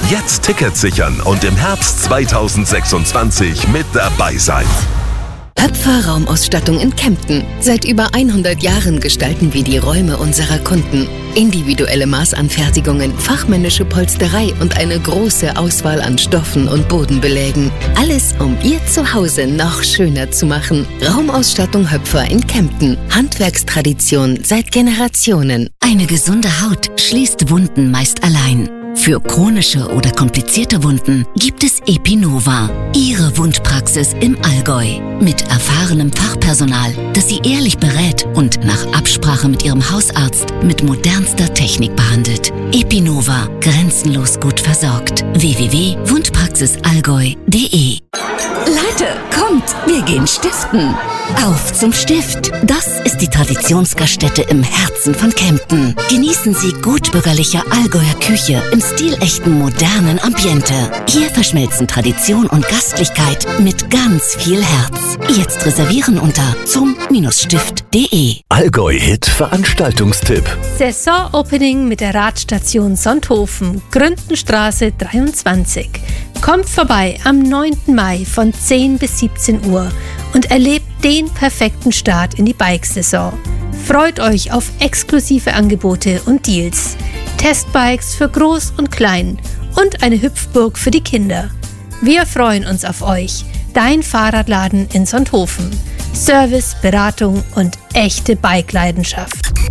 Jetzt Tickets sichern und im Herbst 2026 mit dabei sein. Höpfer Raumausstattung in Kempten. Seit über 100 Jahren gestalten wir die Räume unserer Kunden. Individuelle Maßanfertigungen, fachmännische Polsterei und eine große Auswahl an Stoffen und Bodenbelägen. Alles, um Ihr Zuhause noch schöner zu machen. Raumausstattung Höpfer in Kempten. Handwerkstradition seit Generationen. Eine gesunde Haut schließt Wunden meist allein. Für chronische oder komplizierte Wunden gibt es Epinova, Ihre Wundpraxis im Allgäu. Mit erfahrenem Fachpersonal, das Sie ehrlich berät und nach Absprache mit Ihrem Hausarzt mit modernster Technik behandelt. Epinova, grenzenlos gut versorgt. www.wundpraxisallgäu.de. Leute, kommt, wir gehen stiften. Auf zum Stift. Das ist die Traditionsgaststätte im Herzen von Kempten. Genießen Sie gutbürgerliche Allgäuer Küche im stilechten modernen Ambiente. Hier verschmelzen Tradition und Gastlichkeit mit ganz viel Herz. Jetzt reservieren unter zum-stift.de. Allgäu-Hit Veranstaltungstipp. Saisonopening mit der Radstation Sonthofen, Gründenstraße 23. Kommt vorbei am 9. Mai von 10 bis 17 Uhr und erlebt den perfekten Start in die Bikesaison. Freut euch auf exklusive Angebote und Deals, Testbikes für Groß und Klein und eine Hüpfburg für die Kinder. Wir freuen uns auf euch. Dein Fahrradladen in Sonthofen. Service, Beratung und echte Bike-Leidenschaft.